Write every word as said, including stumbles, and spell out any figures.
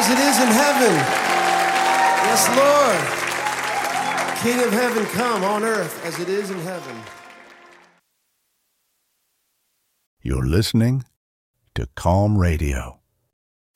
as it is in heaven. Yes, Lord. King of heaven, come on earth as it is in heaven. You're listening to Calm Radio.